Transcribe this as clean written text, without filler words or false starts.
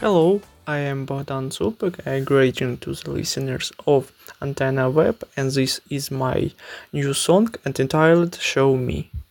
Hello, I am Bogdan Zupek, a greeting to the listeners of Antenna Web, and this is my new song entitled Show Me.